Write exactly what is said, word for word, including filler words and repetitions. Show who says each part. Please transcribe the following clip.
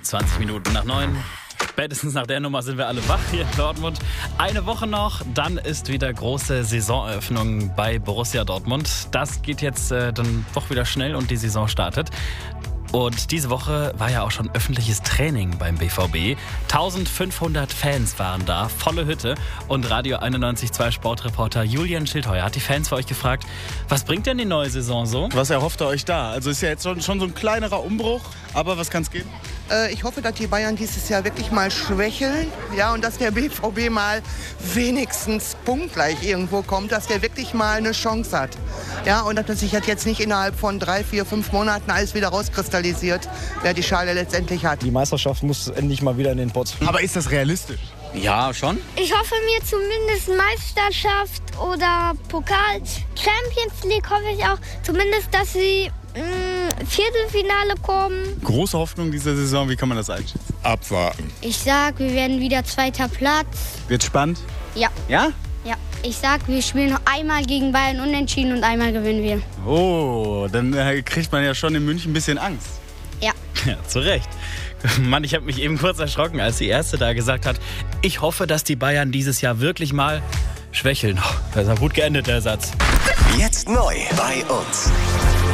Speaker 1: zwanzig Minuten nach neun. Spätestens nach der Nummer sind wir alle wach hier in Dortmund. Eine Woche noch, dann ist wieder große Saisoneröffnung bei Borussia Dortmund. Das geht jetzt äh, dann doch wieder schnell und die Saison startet. Und diese Woche war ja auch schon öffentliches Training beim B V B. eintausendfünfhundert Fans waren da, volle Hütte. Und Radio einundneunzig Komma zwei Sportreporter Julian Schildheuer hat die Fans für euch gefragt, was bringt denn die neue Saison so?
Speaker 2: Was erhofft ihr euch da? Also ist ja jetzt schon, schon so ein kleinerer Umbruch, aber was kann es geben?
Speaker 3: Äh, ich hoffe, dass die Bayern dieses Jahr wirklich mal schwächeln, ja, und dass der B V B mal wenigstens punktgleich irgendwo kommt, dass der wirklich mal eine Chance hat. Ja, und dass sich das jetzt nicht innerhalb von drei, vier, fünf Monaten alles wieder rauskristallisiert, wer die Schale letztendlich hat.
Speaker 4: Die Meisterschaft muss endlich mal wieder in den Pott.
Speaker 2: Aber ist das realistisch?
Speaker 1: Ja, schon.
Speaker 5: Ich hoffe mir zumindest Meisterschaft oder Pokal. Champions League hoffe ich auch. Zumindest, dass sie mh, Viertelfinale kommen.
Speaker 2: Große Hoffnung dieser Saison, wie kann man das einschätzen?
Speaker 6: Abwarten.
Speaker 5: Ich sag, wir werden wieder zweiter Platz.
Speaker 2: Wird spannend?
Speaker 5: Ja.
Speaker 2: Ja?
Speaker 5: Ja. Ich sag, wir spielen noch einmal gegen Bayern unentschieden und einmal gewinnen wir.
Speaker 2: Oh, dann äh, kriegt man ja schon in München ein bisschen Angst.
Speaker 5: Ja.
Speaker 1: Ja, zu Recht. Mann, ich habe mich eben kurz erschrocken, als die Erste da gesagt hat, ich hoffe, dass die Bayern dieses Jahr wirklich mal schwächeln. Das ist ja gut geendet, der Satz.
Speaker 7: Jetzt neu bei uns.